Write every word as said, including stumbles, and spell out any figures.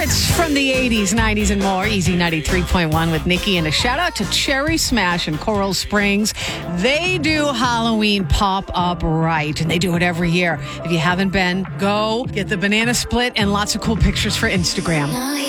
favorites from the eighties, nineties, and more. Easy ninety-three point one with Nikki. And a shout out to Cherry Smash in Coral Springs. They do Halloween pop up right, and they do it every year. If you haven't been, go get the banana split and lots of cool pictures for Instagram.